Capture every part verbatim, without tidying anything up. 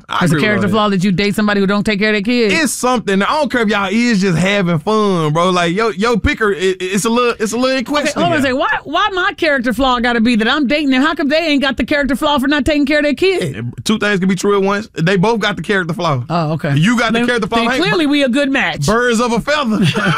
I It's a agree with character all flaw that. that you date somebody who don't take care of their kids. It's something. I don't care if y'all is just having fun, bro. Like yo, yo picker, it, it's a little, it's a little in Okay, question. hold on a second. Why, why my character flaw got to be that I'm dating them? How come they ain't got the character flaw for not taking care of their kid? Two things can be true at once. They both got the character flaw. Oh, okay. You got Then- the character flaw. then Hey, clearly, we a good match. birds of a feather.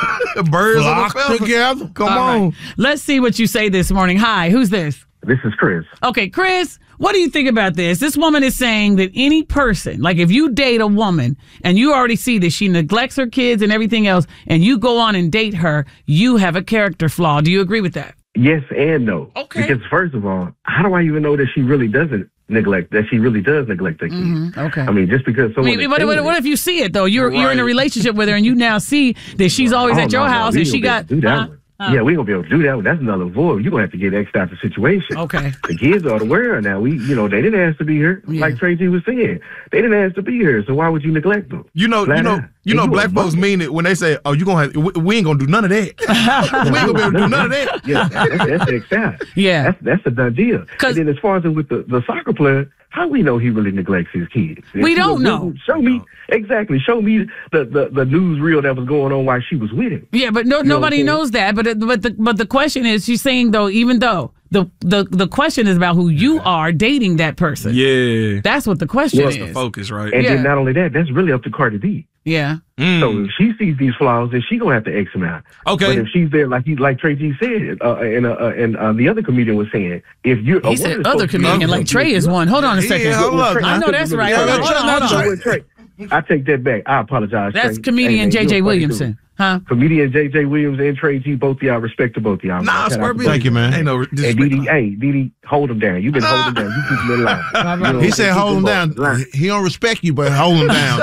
Birds Flock of a feather. together. Come All on. right. Let's see what you say this morning. Hi, who's this? This is Chris. Okay, Chris, what do you think about this? This woman is saying that any person, like if you date a woman and you already see that she neglects her kids and everything else, and you go on and date her, you have a character flaw. Do you agree with that? Yes and no. Okay. Because first of all, how do I even know that she really doesn't neglect, that she really does neglect her kids? Mm-hmm. Okay. I mean, just because I someone... mean, what, what, what if you see it, though? You're you're in a Right. relationship with her and you now see that she's always Oh, at your no, no, house we and ain't she gonna got... be able to do that Huh? one. Huh? Yeah, we ain't gonna be able to do that one. That's another void. You're gonna have to get X out the situation. Okay. The kids are aware now. We, you know, they didn't ask to be here. Yeah. Like Tracy was saying, they didn't ask to be here. So why would you neglect them? You know, Flat you know, out. you know, And black a folks mother. mean it when they say, "Oh, you gonna have, we, we ain't gonna do none of that. we ain't gonna be able to do none of that." Yeah, that's, that's the X out. Yeah. That's that's a done deal. 'Cause- And then as far as with the, the soccer player, how we know he really neglects his kids? If We you don't would- know. Show me exactly. Show me the, the, the news reel that was going on while she was with him. Yeah, but no, know nobody what I'm knows that. But it- but the but the question is, she's saying though, even though the the the question is about who you are dating that person. Yeah, That's what the question that's is. the focus, right? And Yeah. then not only that, that's really up to Cardi B. Yeah. Mm. So if she sees these flaws, then she gonna have to X him out. Okay. But if she's there, like he, like Trey G said, uh, and uh, uh, and uh, the other comedian was saying, if you're a He said woman other supposed to be- comedian, like Trey is one. Hold on a second. Yeah, hold up. I know that's right. Yeah, Hold on, yeah, hold on, hold on. So with Trey, I take that back. I apologize. That's Trey. comedian Hey, J man, J you're funny, Williamson. too. Huh? Comedian J J Williams and Trey G, both of y'all, respect to both of y'all. Nah, Shout out swear to be. both. Thank you, man. Ain't no Hey, disrespect. Didi, hey, Didi, hold him down. You've been holding him down. You keep him in line. You know, He said, keep hold him up. down. Right. He don't respect you, but hold him down.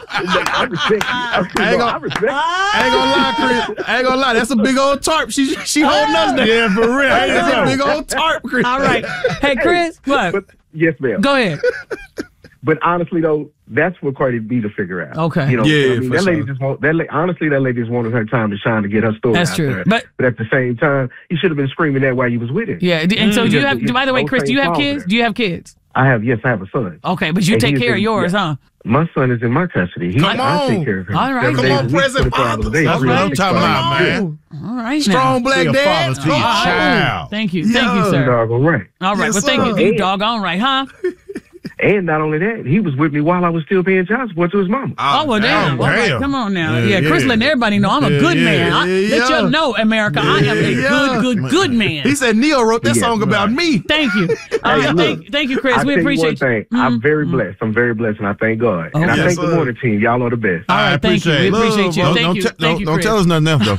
I respect you. I, ain't I, gonna- respect you. I ain't gonna lie, Chris. I ain't gonna lie. That's a big old tarp. She she holding us down. Yeah, for real. That's a big old tarp, Chris. All right. Hey, Chris, what? But yes, ma'am. Go ahead. But honestly, though, that's for Cardi B to figure out. Okay. You know, Yeah, I mean, for that lady sure. just want, that la- honestly, that lady just wanted her time to shine to get her story That's out true. there. But- but at the same time, you should have been screaming that while you was with him. Yeah. And so do you Yeah, have, yeah, by the way, those Chris, do you same have flaws kids? there. Do you have kids? I have, yes, I have a son. Okay, but you And take he is care of in- yours, yeah. huh? My son is in my custody. He, Come I on. take care of him. All right. Seven Come days on, a week, present twenty-four hours a day, That's what I'm talking about, man. All right. Strong now. black Be a dad. father to your Come on. child. Thank you. Thank you, Yeah. sir. Dog, all right. All right. Yes, well, thank you. sir. You doggone right, huh? And not only that, he was with me while I was still paying child support to his mama. Oh, well, damn. All right, damn. come on now. Yeah, Yeah, Chris yeah. letting everybody know I'm a Yeah, good yeah, man. I, yeah, let yeah. you know, America, I am a Yeah. good, good, good man. He said Neo wrote that Yeah, song about right. me. Thank you. All Hey, right, look, thank, thank you, Chris. I We tell appreciate you one you. thing. I'm very blessed. I'm very blessed, and I thank God. And I Okay. thank Yes, the sir. morning team. Y'all are the best. All right, I thank you. appreciate We it. appreciate you. Love, Thank don't you. te- Thank don't, you, don't Chris. tell us nothing else, though.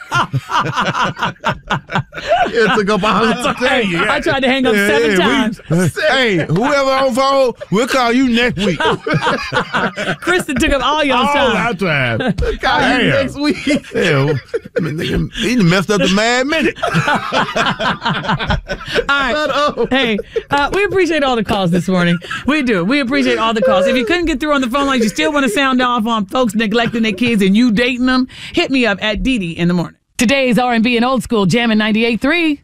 It took up all the Hey, time. I tried to hang up Yeah, seven yeah, times. we- hey, whoever on phone, we'll call you next week. Kristen took up all your All time. our time. Call you Damn. next week. Yeah, well, I mean, nigga, he done messed up the mad minute. All right. Hey, uh, we appreciate all the calls this morning. We do. We appreciate all the calls. If you couldn't get through on the phone lines, you still want to sound off on folks neglecting their kids and you dating them, hit me up at Didi in the morning. Today's R and B and old school jamming ninety-eight point three.